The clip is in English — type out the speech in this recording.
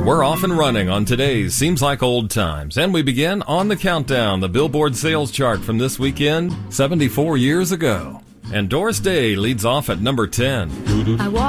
And we're off and running on today's Seems Like Old Times. And we begin on the countdown, the Billboard sales chart from this weekend, 74 years ago. And Doris Day leads off at number 10. I walk